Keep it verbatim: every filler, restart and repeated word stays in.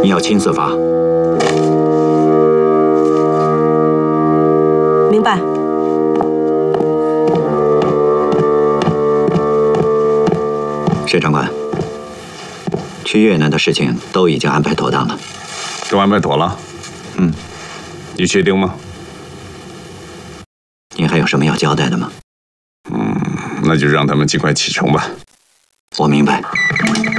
你要亲自发。 明白。 谢长官，去越南的事情都已经安排妥当了。 都安排妥了？ 嗯。 你确定吗？ 您还有什么要交代的吗？ 嗯，那就让他们尽快启程吧。 我明白。